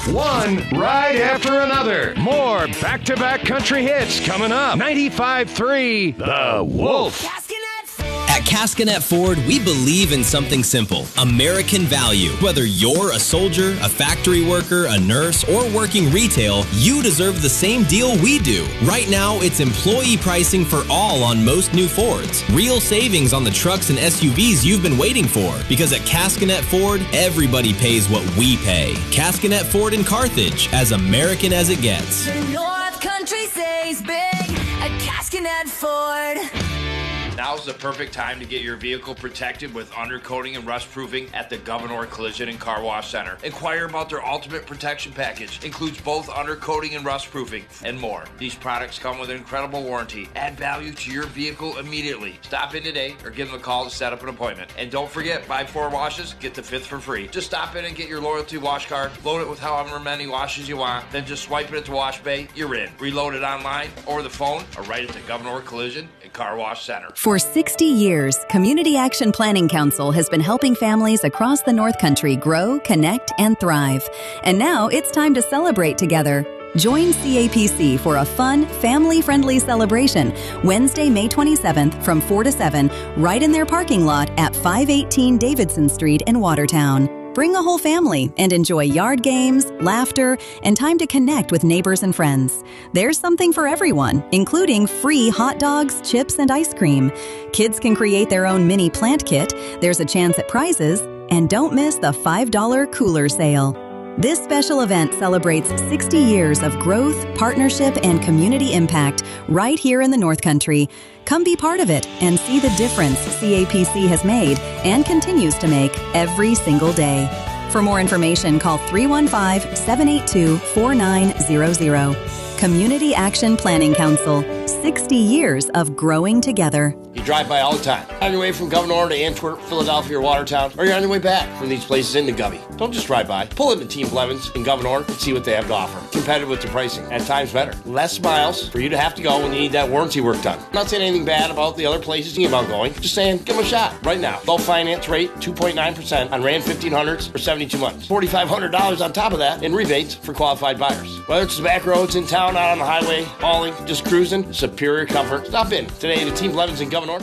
One right after another. More back-to-back country hits coming up. 95.3 The Wolf. At Cascanet Ford, we believe in something simple: American value. Whether you're a soldier, a factory worker, a nurse, or working retail, you deserve the same deal we do. Right now, it's employee pricing for all on most new Fords. Real savings on the trucks and SUVs you've been waiting for. Because at Cascanet Ford, everybody pays what we pay. Cascanet Ford in Carthage, as American as it gets. The North Country saves big at Cascanet Ford. Now's the perfect time to get your vehicle protected with undercoating and rust proofing at the Governor Collision and Car Wash Center. Inquire about their ultimate protection package. Includes both undercoating and rust proofing and more. These products come with an incredible warranty. Add value to your vehicle immediately. Stop in today or give them a call to set up an appointment. And don't forget, buy 4 washes, get the 5th for free. Just stop in and get your loyalty wash card, load it with however many washes you want, then just swipe it at the wash bay, you're in. Reload it online or the phone or right at the Governor Collision and Car Wash Center. For 60 years, Community Action Planning Council has been helping families across the North Country grow, connect, and thrive. And now it's time to celebrate together. Join CAPC for a fun, family-friendly celebration Wednesday, May 27th from 4 to 7, right in their parking lot at 518 Davidson Street in Watertown. Bring a whole family and enjoy yard games, laughter, and time to connect with neighbors and friends. There's something for everyone, including free hot dogs, chips, and ice cream. Kids can create their own mini plant kit. There's a chance at prizes. And don't miss the $5 cooler sale. This special event celebrates 60 years of growth, partnership, and community impact right here in the North Country. Come be part of it and see the difference CAPC has made and continues to make every single day. For more information, call 315-782-4900. Community Action Planning Council. 60 years of growing together. You drive by all the time. On your way from Governor to Antwerp, Philadelphia, or Watertown, or you're on your way back from these places into Govey. Don't just drive by. Pull into Team Blevins in Governor and see what they have to offer. Competitive with the pricing. At times better. Less miles for you to have to go when you need that warranty work done. I'm not saying anything bad about the other places you're about going. Just saying, give them a shot right now. Low finance rate, 2.9% on Ram 1500s for 72 months. $4,500 on top of that in rebates for qualified buyers. Whether it's the back roads in town, out on the highway, hauling, just cruising, superior comfort. Stop in today to Team Blevins in Governor